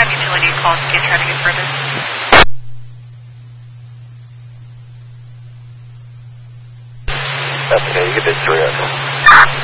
utility calls to try to get further. That's okay, you get this 3 echo.